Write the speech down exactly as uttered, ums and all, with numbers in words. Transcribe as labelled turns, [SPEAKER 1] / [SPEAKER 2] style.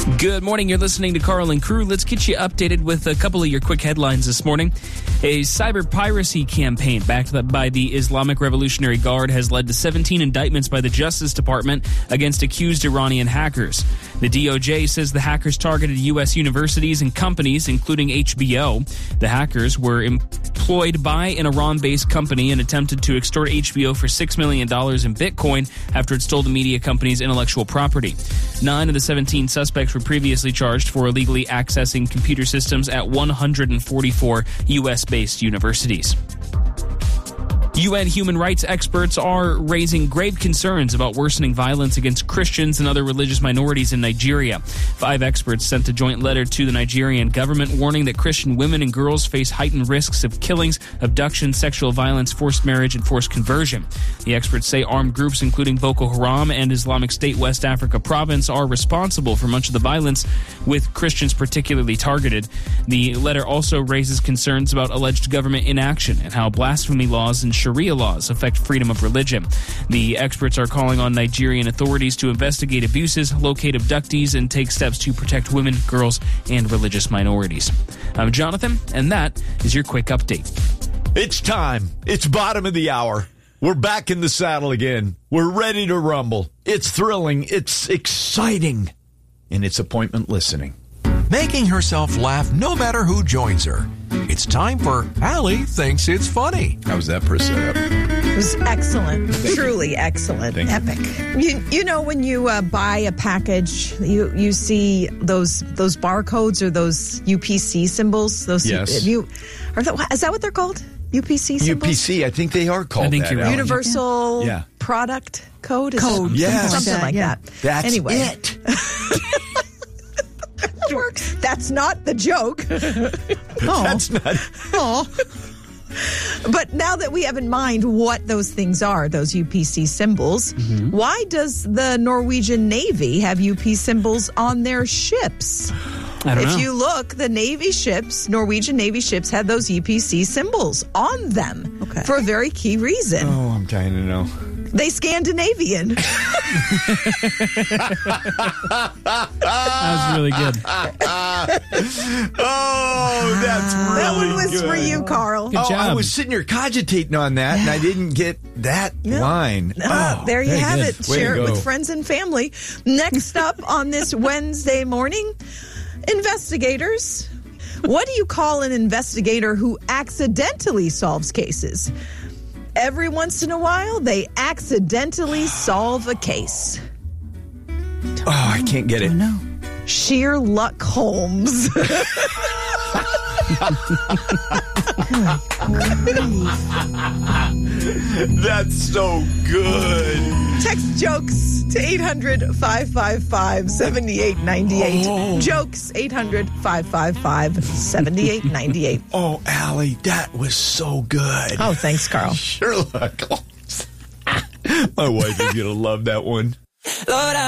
[SPEAKER 1] Good morning. You're listening to Carl and Crew. Let's get you updated with a couple of your quick headlines this morning. A cyber piracy campaign backed by the Islamic Revolutionary Guard has led to seventeen indictments by the Justice Department against accused Iranian hackers. The D O J says the hackers targeted U S universities and companies, including H B O. The hackers were employed by an Iran-based company and attempted to extort H B O for six million dollars in Bitcoin after it stole the media company's intellectual property. Nine of the seventeen suspects were previously charged for illegally accessing computer systems at one hundred forty-four U S-based universities. U N human rights experts are raising grave concerns about worsening violence against Christians and other religious minorities in Nigeria. Five experts sent a joint letter to the Nigerian government warning that Christian women and girls face heightened risks of killings, abduction, sexual violence, forced marriage, and forced conversion. The experts say armed groups including Boko Haram and Islamic State West Africa Province are responsible for much of the violence, with Christians particularly targeted. The letter also raises concerns about alleged government inaction and how blasphemy laws and Sharia laws affect freedom of religion. The experts are calling on Nigerian authorities to investigate abuses, locate abductees, and take steps to protect women, girls, and religious minorities. I'm Jonathan, and that is your quick update.
[SPEAKER 2] It's time. It's bottom of the hour. We're back in the saddle again. We're ready to rumble. It's thrilling. It's exciting. And it's appointment listening.
[SPEAKER 3] Making herself laugh no matter who joins her. It's time for Allie Thinks It's Funny.
[SPEAKER 2] How was that for a setup?
[SPEAKER 4] It was excellent. Truly excellent.
[SPEAKER 2] Thank
[SPEAKER 4] Epic. You you know when you uh, buy a package, you you see those those barcodes or those U P C symbols? Those
[SPEAKER 2] Yes.
[SPEAKER 4] You, are that, is that what they're called? U P C symbols?
[SPEAKER 2] U P C, I think they are called
[SPEAKER 1] I think
[SPEAKER 2] that.
[SPEAKER 1] you're right.
[SPEAKER 2] Alan.
[SPEAKER 4] Universal
[SPEAKER 2] Yeah.
[SPEAKER 4] Product Code? Is
[SPEAKER 5] Code.
[SPEAKER 4] It?
[SPEAKER 2] Yes.
[SPEAKER 4] Something like
[SPEAKER 5] Yeah.
[SPEAKER 4] that.
[SPEAKER 2] That's
[SPEAKER 4] anyway.
[SPEAKER 2] it.
[SPEAKER 4] That works. That's not the joke.
[SPEAKER 5] Oh.
[SPEAKER 2] That's not...
[SPEAKER 5] Oh.
[SPEAKER 4] But now that we have in mind what those things are, those U P C symbols,
[SPEAKER 1] Mm-hmm.
[SPEAKER 4] why does the Norwegian Navy have U P symbols on their ships?
[SPEAKER 1] I don't
[SPEAKER 4] if
[SPEAKER 1] know.
[SPEAKER 4] you look, the Navy ships, Norwegian Navy ships, had those U P C symbols on them
[SPEAKER 5] Okay.
[SPEAKER 4] for a very key reason.
[SPEAKER 2] Oh, I'm dying to know.
[SPEAKER 4] They Scandinavian.
[SPEAKER 1] That was really good.
[SPEAKER 2] Oh, that's really
[SPEAKER 4] that one was
[SPEAKER 2] good.
[SPEAKER 4] for you, Carl.
[SPEAKER 1] Good
[SPEAKER 2] Oh, I
[SPEAKER 1] job.
[SPEAKER 2] was sitting here cogitating on that, and I didn't get that line.
[SPEAKER 4] Ah,
[SPEAKER 2] Oh,
[SPEAKER 4] there you
[SPEAKER 1] very
[SPEAKER 4] have
[SPEAKER 1] good.
[SPEAKER 4] it.
[SPEAKER 2] Way to
[SPEAKER 4] Share it
[SPEAKER 2] go.
[SPEAKER 4] with friends and family. Next up on this Wednesday morning, investigators. What do you call an investigator who accidentally solves cases? Every once in a while, they accidentally solve a case.
[SPEAKER 2] Oh, I can't get it.
[SPEAKER 5] No.
[SPEAKER 4] Sheer luck, Holmes.
[SPEAKER 2] That's so good.
[SPEAKER 4] Text jokes to eight hundred, five five five, seven eight nine eight.
[SPEAKER 2] Oh.
[SPEAKER 4] Jokes, eight hundred, five five five, seven eight nine eight.
[SPEAKER 2] Oh, Allie, that was so good.
[SPEAKER 4] Oh, thanks, Carl.
[SPEAKER 2] Sherlock Holmes. My wife is going to love that one.
[SPEAKER 6] Lord, I